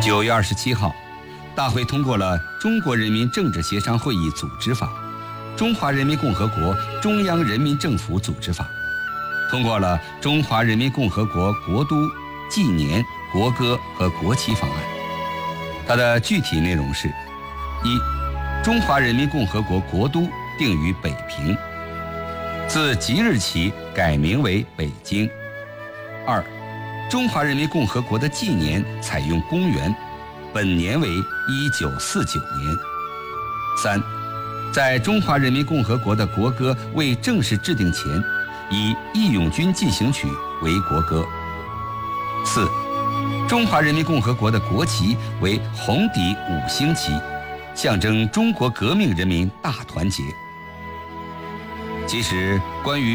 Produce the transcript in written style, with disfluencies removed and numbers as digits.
9月27号，大会通过了《中国人民政治协商会议组织法》、《中华人民共和国中央人民政府组织法》，通过了《中华人民共和国国都、纪年、国歌和国旗方案》。它的具体内容是：一、中华人民共和国国都定于北平，自即日起改名为北京。2、中华人民共和国的纪年采用公元，本年为1949年。3、在中华人民共和国的国歌未正式制定前，以《义勇军进行曲》为国歌。4、中华人民共和国的国旗为红底5星旗，象征中国革命人民大团结。其实，关于